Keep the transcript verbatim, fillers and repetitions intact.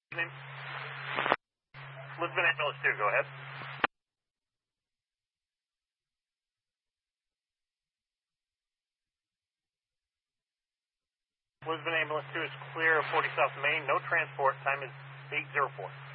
Name? Lisbon Ambulance two, go ahead. Lisbon Ambulance two is clear of forty South Main. No transport. Time is eight oh four.